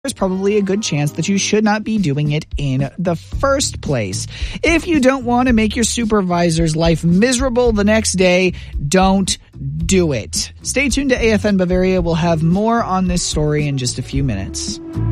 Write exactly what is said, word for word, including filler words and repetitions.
there's probably a good chance that you should not be doing it in the first place. If you don't want to make your supervisor's life miserable the next day, don't do it. Stay tuned to A F N Bavaria. We'll have more on this story in just a few minutes.